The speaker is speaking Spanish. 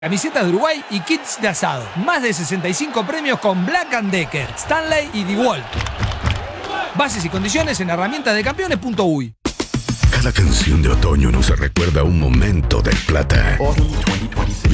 Camisetas de Uruguay y kits de asado. Más de 65 premios con Black & Decker, Stanley y DeWalt. Bases y condiciones en herramientasdecampeones.uy. Cada canción de otoño nos recuerda un momento del Plata.